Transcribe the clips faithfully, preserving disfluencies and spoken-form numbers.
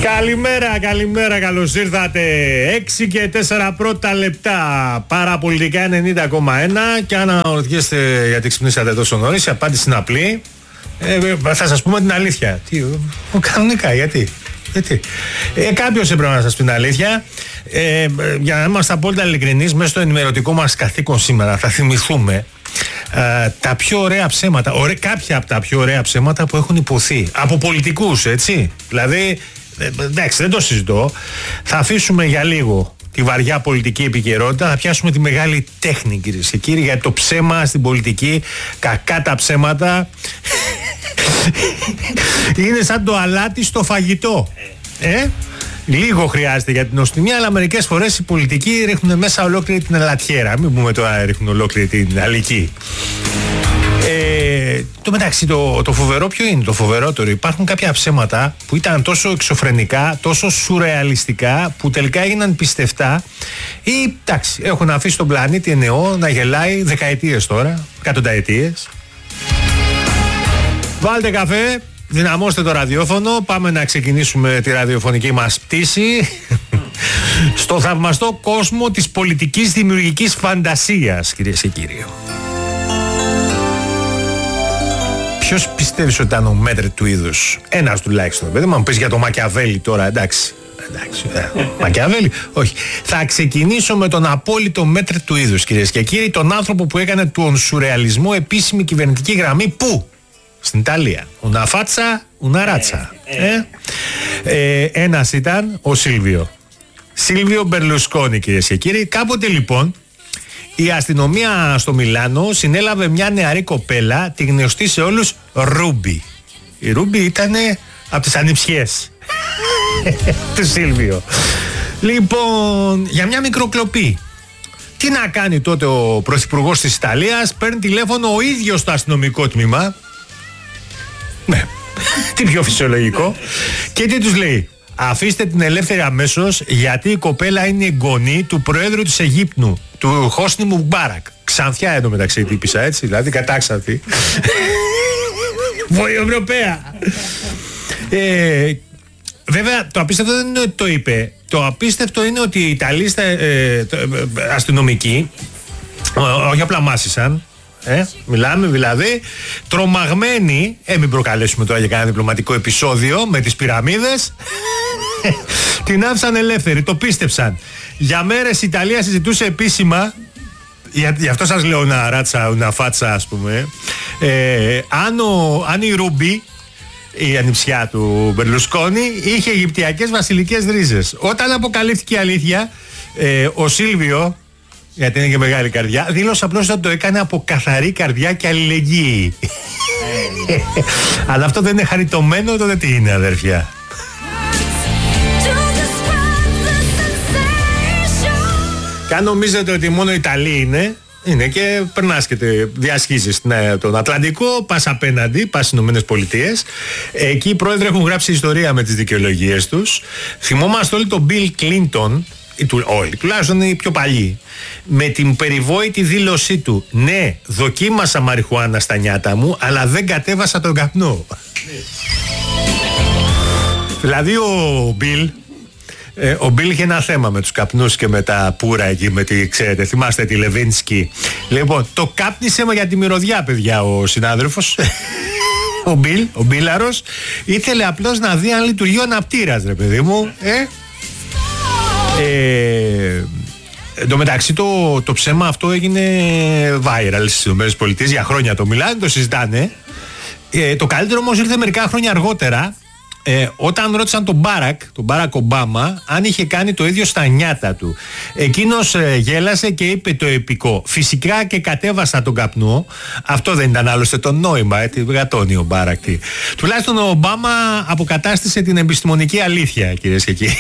Καλημέρα, καλημέρα, καλώς ήρθατε. έξι και τέσσερα πρώτα λεπτά. Παραπολιτικά ενενήντα κόμμα ένα. Και αν αναρωτιέστε γιατί ξυπνήσατε τόσο νωρίς, η απάντηση είναι απλή. Ε, θα σας πούμε την αλήθεια. Τι, ο, κανονικά, γιατί. γιατί. Ε, κάποιος έπρεπε να σας πει την αλήθεια. Ε, για να είμαστε απόλυτα ειλικρινείς, μέσα στο ενημερωτικό μας καθήκον σήμερα θα θυμηθούμε Uh, τα πιο ωραία ψέματα, ωραία, κάποια από τα πιο ωραία ψέματα που έχουν υποθεί από πολιτικούς, έτσι. Δηλαδή, εντάξει, δεν το συζητώ. Θα αφήσουμε για λίγο τη βαριά πολιτική επικαιρότητα, θα πιάσουμε τη μεγάλη τέχνη, κυρίες και κύριοι, γιατί το ψέμα στην πολιτική, κακά τα ψέματα, είναι σαν το αλάτι στο φαγητό. Ε? Λίγο χρειάζεται για την νοστιμία, αλλά μερικές φορές οι πολιτικοί ρίχνουν μέσα ολόκληρη την αλατιέρα. Μην πούμε τώρα ρίχνουν ολόκληρη την αλική. Ε, το μεταξύ, το, το φοβερό ποιο είναι, το φοβερότερο? Υπάρχουν κάποια ψέματα που ήταν τόσο εξωφρενικά, τόσο σουρεαλιστικά, που τελικά έγιναν πιστευτά ή, εντάξει, έχουν αφήσει τον πλανήτη ενεό να γελάει δεκαετίες τώρα, εκατονταετίες. Βάλτε καφέ. Δυναμώστε το ραδιόφωνο, πάμε να ξεκινήσουμε τη ραδιοφωνική μας πτήση στο θαυμαστό κόσμο της πολιτικής δημιουργικής φαντασίας, κυρίες και κύριοι. Ποιος πιστεύεις ότι ήταν ο μέτρη του είδους? Ένας τουλάχιστον, παιδί μου, αν πεις για το Μακιαβέλη τώρα, εντάξει. Εντάξει, ε, Μακιαβέλη, όχι. Θα ξεκινήσω με τον απόλυτο μέτρη του είδους, κυρίες και κύριοι, τον άνθρωπο που έκανε τον σουρεαλισμό επίσημη κυβερνητική γραμμή. Πού? Στην Ιταλία. Una faccia, una razza. Ε, ε. Ε, ένας ήταν ο Σίλβιο. Σίλβιο Μπερλουσκόνι, κυρίες και κύριοι. Κάποτε λοιπόν η αστυνομία στο Μιλάνο συνέλαβε μια νεαρή κοπέλα, τη γνωστή σε όλους Ρούμπι. Η Ρούμπι ήταν από τις ανιψιές του Σίλβιο. Λοιπόν, για μια μικροκλοπή. Τι να κάνει τότε ο πρωθυπουργός της Ιταλίας? Παίρνει τηλέφωνο ο ίδιος στο αστυνομικό τμήμα. Ναι, τι πιο φυσιολογικό. Και τι τους λέει? Αφήστε την ελεύθερη αμέσως, γιατί η κοπέλα είναι εγγονή του Προέδρου της Αιγύπτου, του Χόσνι Μουμπάρακ. Ξανθιά εντωμεταξύ τύπησα, έτσι, δηλαδή κατάξανθη. Βοηευρωπαία. ε, Βέβαια το απίστευτο δεν είναι ότι το είπε. Το απίστευτο είναι ότι οι Ιταλοί ε, ε, αστυνομικοί όχι απλά μάσησαν. Ε, μιλάμε δηλαδή τρομαγμένοι, ε, μην προκαλέσουμε τώρα για κανένα διπλωματικό επεισόδιο με τις πυραμίδες. Την άφησαν ελεύθερη, το πίστεψαν. Για μέρες η Ιταλία συζητούσε επίσημα, για, γι' αυτό σας λέω una ράτσα, una φάτσα, ας πούμε, ε, αν, ο, αν η Ρούμπι, η ανιψιά του Μπερλουσκόνι, είχε αιγυπτιακές βασιλικές ρίζες. Όταν αποκαλύφθηκε η αλήθεια, ε, ο Σίλβιο, γιατί είναι και μεγάλη καρδιά, δήλωσε απλώς ότι το έκανε από καθαρή καρδιά και αλληλεγγύη. Αλλά αυτό δεν είναι χαριτωμένο, τότε τι είναι, αδέρφια? Και αν νομίζετε ότι μόνο Ιταλοί είναι, είναι και περνάς και διασχίζεις τον Ατλαντικό, πας απέναντι, πας στις Ηνωμένες Πολιτείες. Εκεί οι πρόεδροι έχουν γράψει ιστορία με τις δικαιολογίες τους. Θυμόμαστε όλοι τον Bill Clinton, όλοι, τουλάχιστον οι πιο παλιοί, με την περιβόητη δήλωσή του: ναι, δοκίμασα μαριχουάνα στα νιάτα μου, αλλά δεν κατέβασα τον καπνό. Δηλαδή ο Μπιλ ε, ο Μπιλ είχε ένα θέμα με τους καπνούς και με τα πουρα εκεί, με τη, ξέρετε, θυμάστε τη Λεβίνσκι. Λοιπόν, το κάπνισε για τη μυρωδιά, παιδιά, ο συνάδελφος. Ο Μπιλ, ο Μπίλαρος, ήθελε απλώς να δει αν λειτουργεί ο αναπτήρας, ρε παιδί μου. Ε, Ε, εν τω μεταξύ το, το ψέμα αυτό έγινε viral στις ΗΠΑ για χρόνια, το μιλάνε, το συζητάνε. Ε, το καλύτερο όμως ήρθε μερικά χρόνια αργότερα, ε, όταν ρώτησαν τον Μπάρακ, τον Μπάρακ Ομπάμα, αν είχε κάνει το ίδιο στα νιάτα του. Εκείνος ε, γέλασε και είπε το επικό: φυσικά και κατέβασα τον καπνό. Αυτό δεν ήταν άλλωστε το νόημα, ε, τη γατώνει ο Μπάρακ. Τουλάχιστον ο Ομπάμα αποκατάστησε την επιστημονική αλήθεια, κυρίες και κύριοι.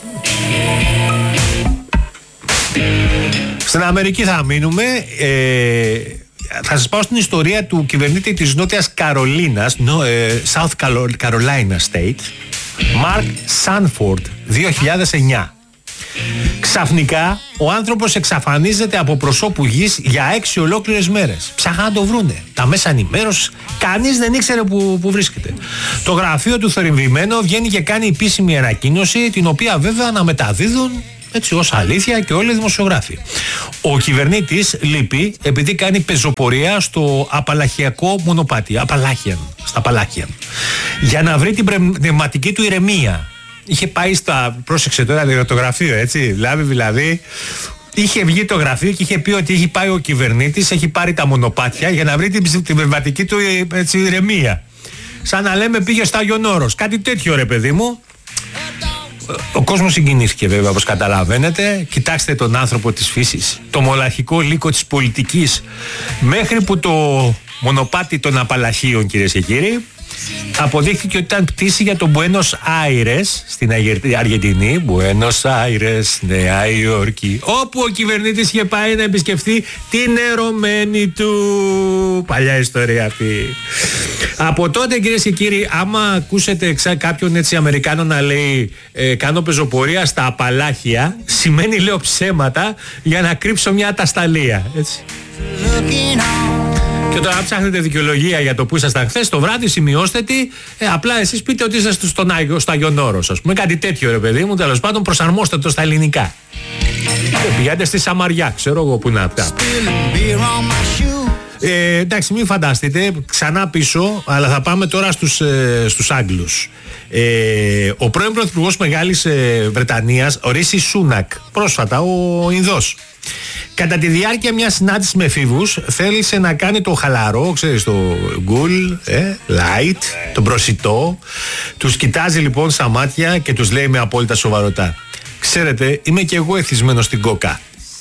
Στην Αμερική θα μείνουμε. ε, Θα σας πάω στην ιστορία του κυβερνήτη της Νότιας Καρολίνας, no, ε, South Carolina State, Mark Sanford, δύο χιλιάδες εννιά. Ξαφνικά ο άνθρωπος εξαφανίζεται από προσώπου γης για έξι ολόκληρες μέρες. Ψάχναν να το βρούνε. Τα μέσα ενημέρωσης, κανείς δεν ήξερε που, που βρίσκεται. Το γραφείο του θορυβημένου βγαίνει και κάνει επίσημη ανακοίνωση, την οποία βέβαια αναμεταδίδουν έτσι ως αλήθεια και όλοι οι δημοσιογράφοι. Ο κυβερνήτης λείπει επειδή κάνει πεζοπορία στο απαλαχιακό μονοπάτι. Απαλάχιαν, στα Απαλάχιαν. Για να βρει την πνευματική του ηρεμία. Είχε πάει στα. Πρόσεξε τώρα το γραφείο, έτσι. Δηλαδή, δηλαδή. Είχε βγει το γραφείο και είχε πει ότι έχει πάει ο κυβερνήτης, έχει πάρει τα μονοπάτια για να βρει την, την πνευματική του έτσι, ηρεμία. Σαν να λέμε πήγε στο Άγιον Όρος. Κάτι τέτοιο, ρε παιδί μου. Ο κόσμος συγκινήθηκε βέβαια, όπως καταλαβαίνετε. Κοιτάξτε τον άνθρωπο της φύσης, το μοναρχικό λύκο της πολιτικής, μέχρι που το μονοπάτι των Απαλαχίων, κυρίες και κύριοι, αποδείχθηκε ότι ήταν πτήση για το Μπουένος Άιρες στην Αργεντινή. Μπουένος Άιρες, Νέα Υόρκη, όπου ο κυβερνήτης είχε πάει να επισκεφθεί την ερωμένη του. Παλιά ιστορία αυτή. Από τότε, κυρίες και κύριοι, άμα ακούσετε κάποιον έτσι Αμερικάνο να λέει ε, κάνω πεζοπορία στα Απαλάχια, σημαίνει λέω ψέματα για να κρύψω μια ατασταλία, έτσι. Και τώρα ψάχνετε δικαιολογία για το που ήσασταν χθες το βράδυ, σημειώστε τι. Ε, απλά εσείς πείτε ότι είσαστε στον Άγιο, στο Άγιον Όρος, ας πούμε. Κάτι τέτοιο, ρε παιδί μου. Τέλος πάντων, προσαρμόστε το στα ελληνικά. Και πηγαίνετε στη Σαμαριά, ξέρω εγώ που είναι αυτά. Ε, εντάξει, μην φανταστείτε, ξανά πίσω, αλλά θα πάμε τώρα στους, ε, στους Άγγλους. Ε, ο πρώην πρωθυπουργός Μεγάλης ε, Βρετανίας, ο Ρίση Σούνακ, πρόσφατα ο Ινδός, κατά τη διάρκεια μιας συνάντησης με εφήβους θέλησε να κάνει το χαλαρό, ξέρεις, το cool, ε, light, τον προσιτό. Τους κοιτάζει λοιπόν στα μάτια και τους λέει με απόλυτα σοβαροτά: ξέρετε, είμαι και εγώ εθισμένος στην κόκα.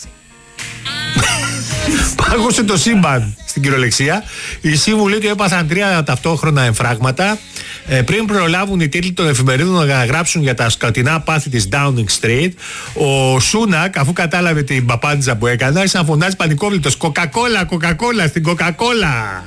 Πάγωσε το σύμπαν στην κυριολεξία. Οι σύμβουλοι του έπαθαν τρία ταυτόχρονα εμφράγματα ε, πριν προλάβουν οι τίτλοι των εφημερίδων να γράψουν για τα σκοτεινά πάθη της Downing Street. Ο Σούνακ, αφού κατάλαβε την παπάντζα που έκανε, άρχισε να φωνάζει πανικόβλητος: Κοκακόλα, κοκακόλα, στην κοκακόλα.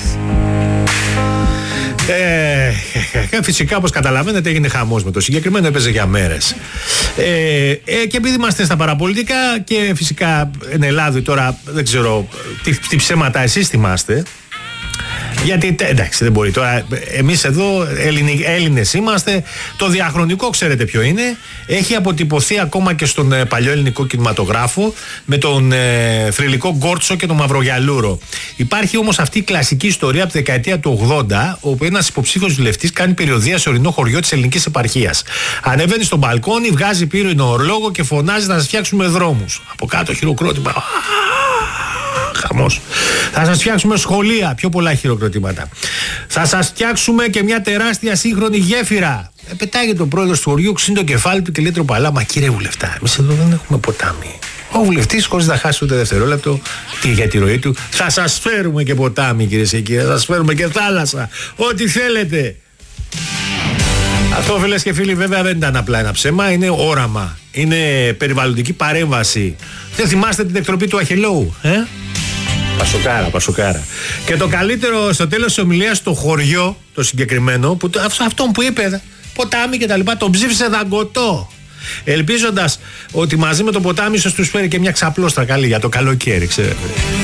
Ε, φυσικά, όπως καταλαβαίνετε, έγινε χαμός με το συγκεκριμένο, έπαιζε για μέρες. Ε, ε, και επειδή είμαστε στα παραπολιτικά και φυσικά εν Ελλάδα τώρα δεν ξέρω τι, τι ψέματα εσείς θυμάστε. Γιατί εντάξει, δεν μπορεί τώρα. Εμείς εδώ Έλληνες είμαστε. Το διαχρονικό ξέρετε ποιο είναι. Έχει αποτυπωθεί ακόμα και στον ε, παλιό ελληνικό κινηματογράφο με τον ε, θρυλικό Γκόρτσο και τον Μαυρογιαλούρο. Υπάρχει όμως αυτή η κλασική ιστορία από τη δεκαετία του ογδόντα, όπου ένας υποψήφιος βουλευτής κάνει περιοδεία σε ορεινό χωριό της ελληνικής επαρχίας. Ανεβαίνει στο μπαλκόνι, βγάζει πύρινο ορλόγο και φωνάζει να σας φτιάξουμε δρόμους. Από κάτω χειροκρότημα. Χαμός. Θα σας φτιάξουμε σχολεία, πιο πολλά χειροκροτήματα. Θα σας φτιάξουμε και μια τεράστια σύγχρονη γέφυρα. Ε, πετάγεται ο πρόεδρος του χωριού, ξύνει το κεφάλι του και λέει τροπαλά: μα κύριε βουλευτά, εμείς εδώ δεν έχουμε ποτάμι. Ο βουλευτής, χωρίς να χάσει ούτε δευτερόλεπτο για τη ροή του: θα σας φέρουμε και ποτάμι, κυρίες και κύριοι, θα σας φέρουμε και θάλασσα, ό,τι θέλετε. Αυτό, φίλες και φίλοι, βέβαια δεν ήταν απλά ένα ψέμα, είναι όραμα. Είναι περιβαλλοντική παρέμβαση. Δεν θυμάστε την εκτροπή του Αχελώου, ε? Πασοκάρα, πασοκάρα. Και το καλύτερο στο τέλος της ομιλίας, το χωριό, το συγκεκριμένο, που, αυτόν που είπε ποτάμι και τα λοιπά, τον ψήφισε δαγκωτό. Ελπίζοντας ότι μαζί με το ποτάμι ίσως τους φέρει και μια ξαπλώστρα καλή για το καλοκαίρι, ξέρετε.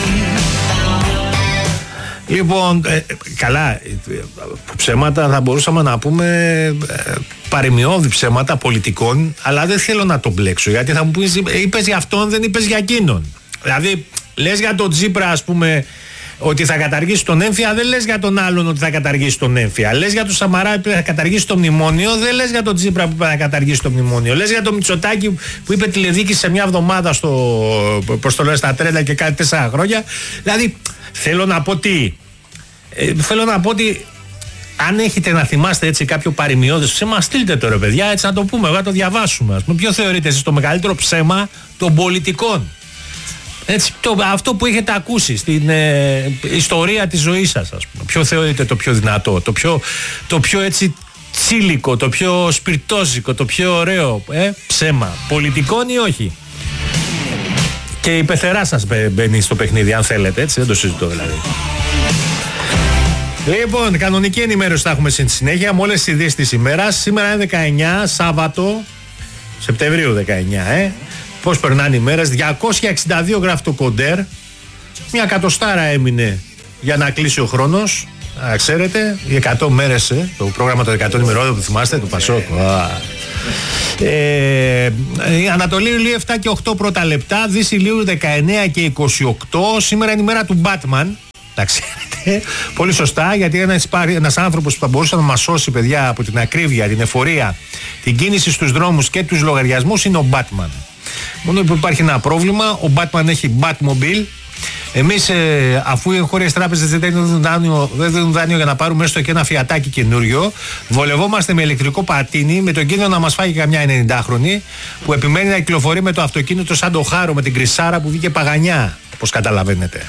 Λοιπόν, ε, καλά, ψέματα θα μπορούσαμε να πούμε, ε, παρημιώδη ψέματα πολιτικών, αλλά δεν θέλω να το μπλέξω, γιατί θα μου πεις, είπες για αυτόν, δεν είπες για εκείνον. Δηλαδή, λες για τον Τσίπρα, ας πούμε, ότι θα καταργήσει τον έμφυα, δεν λες για τον άλλον ότι θα καταργήσει τον έμφυα. Λες για τον Σαμαρά που θα καταργήσει το μνημόνιο, δεν λες για τον Τσίπρα που θα καταργήσει το μνημόνιο. Λες για τον Μητσοτάκη που είπε τηλεδίκηση σε μια εβδομάδα στο, πώς το λέω, στα τρέντα και κάτι τέσσερα χρόνια. Δηλαδή, θέλω να πω τι. Ε, θέλω να πω ότι αν έχετε να θυμάστε έτσι κάποιο παρημιώδες ψέμα, στείλτε το ρε παιδιά, έτσι να το πούμε, εγώ να το διαβάσουμε. Ας πούμε, ποιο θεωρείτε εσείς το μεγαλύτερο ψέμα των πολιτικών? Έτσι, το, αυτό που έχετε ακούσει στην ε, ιστορία της ζωής σας, ας πούμε. Ποιο θεωρείτε το πιο δυνατό, το πιο, το πιο έτσι τσίλικο, το πιο σπιρτόζικο, το πιο ωραίο ε, ψέμα πολιτικών ή όχι? Και η πεθερά σας μπαίνει στο παιχνίδι, αν θέλετε, έτσι, δεν το συζητώ δηλαδή. Λοιπόν, κανονική ενημέρωση θα έχουμε στη συνέχεια με όλες τις ειδήσεις της ημέρας. Σήμερα είναι δεκαεννιά, Σάββατο, Σεπτεμβρίου δεκαεννιά, ε. Πώς περνάνε οι μέρες. διακόσια εξήντα δύο γράφει το κοντέρ. Μια κατοστάρα έμεινε για να κλείσει ο χρόνος. Α, ξέρετε, οι εκατό μέρες, ε, το πρόγραμμα των εκατό ημερών, που θυμάστε, το Πασόκ. Ε, η Ανατολή Ηλίου επτά και οκτώ πρώτα λεπτά, Δύση Ηλίου δεκαεννιά και είκοσι οκτώ. Σήμερα είναι η μέρα του Batman. Τα ξέρετε, πολύ σωστά, γιατί ένας, ένας άνθρωπος που θα μπορούσε να μας σώσει, παιδιά, από την ακρίβεια, την εφορία, την κίνηση στους δρόμους και τους λογαριασμούς είναι ο Batman. Μόνο που υπάρχει ένα πρόβλημα, ο Batman έχει Batmobile. Εμείς, ε, αφού οι εγχώριες τράπεζες δεν δίνουν δάνειο, δεν δίνουν δάνειο για να πάρουμε έστω και ένα φιατάκι καινούριο, βολευόμαστε με ηλεκτρικό πατίνι, με τον κίνδυνο να μας φάει καμιά ενενηντάχρονη που επιμένει να κυκλοφορεί με το αυτοκίνητο σαν το Χάρο με την Κρυσάρα που βγήκε παγανιά, όπως καταλαβαίνετε.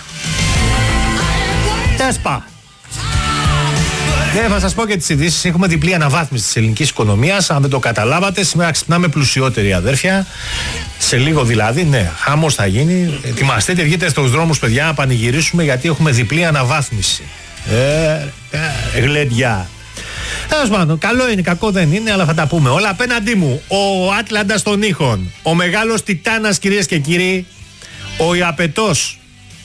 Τέσπα! Ναι, θα σας πω και τις ειδήσεις. Έχουμε διπλή αναβάθμιση της ελληνικής οικονομίας. Αν δεν το καταλάβατε, σήμερα ξυπνάμε πλουσιότεροι, αδέρφια. Σε λίγο δηλαδή, ναι, χαμός θα γίνει. Ετοιμαστείτε, βγείτε στους δρόμους, παιδιά, να πανηγυρίσουμε, γιατί έχουμε διπλή αναβάθμιση. Ε, ε, γλέντια. Τέλος πάντων, καλό είναι, κακό δεν είναι, αλλά θα τα πούμε όλα. Απέναντί μου, ο Άτλαντας των ήχων, ο μεγάλος τιτάνας, κυρίες και κύριοι, ο Ιαπετός,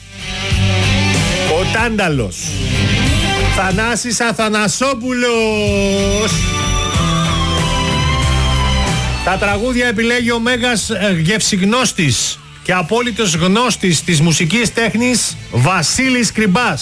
ο Τάνταλος, Θανάσης Αθανασόπουλος. Τα τραγούδια επιλέγει ο μέγας γευσιγνώστης και απόλυτος γνώστης της μουσικής τέχνης Βασίλης Κρυμπάς.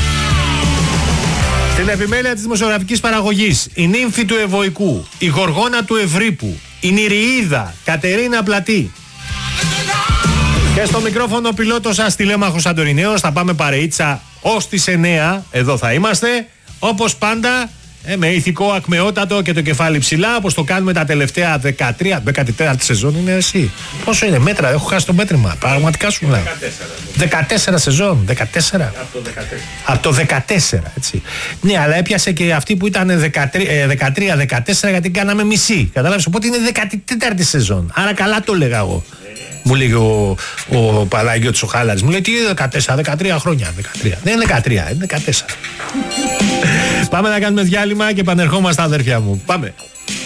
Στην επιμέλεια της δημοσιογραφικής παραγωγής, η νύμφη του Ευωικού, η γοργόνα του Ευρύπου, η Νηριίδα Κατερίνα Πλατή. Και στο μικρόφωνο πιλότος σας, τηλέμαχος Σαντορινέος. Θα πάμε παρεΐτσα ως τις εννέα, εδώ θα είμαστε, όπως πάντα, ε, με ηθικό ακμεότατο και το κεφάλι ψηλά, όπως το κάνουμε τα τελευταία δεκατρία, δεκατέσσερα σεζόν είναι εσύ. Πόσο είναι, μέτρα, έχω χάσει το μέτρημα, πραγματικά σου λέω. δεκατέσσερα σεζόν, δεκατέσσερα. Από το δεκατέσσερα. Από το δεκατέσσερα, έτσι. Ναι, αλλά έπιασε και αυτή που ήταν δεκατρία δεκατέσσερα, γιατί κάναμε μισή, κατάλαβες, οπότε είναι δεκατέσσερα σεζόν, άρα καλά το έλεγα εγώ. Μου λέει ο, ο Παλαγιώτης ο Χάλαρης, μου λέει τι είναι δεκατέσσερα, δεκατρία χρόνια, δεκατρία. Δεν είναι δεκατρία, είναι δεκατέσσερα. Πάμε να κάνουμε διάλειμμα και επανερχόμαστε, αδέρφια μου. Πάμε.